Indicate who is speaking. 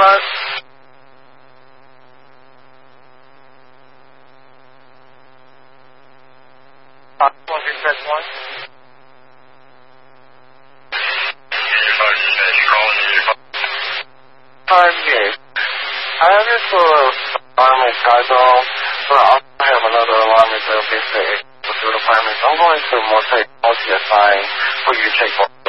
Speaker 1: front. One dispatch one. Yes. I have this alarm in Chicago, but I also have another alarm in the Bay State department. I'm going to multi-assign for you to take one.